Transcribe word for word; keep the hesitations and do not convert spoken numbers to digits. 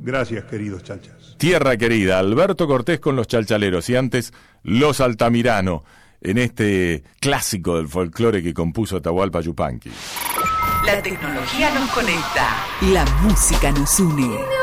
Gracias, queridos chalchas. Tierra querida, Alberto Cortés con los Chalchaleros y antes Los Altamirano en este clásico del folclore que compuso Atahualpa Yupanqui. La tecnología nos conecta, la música nos une.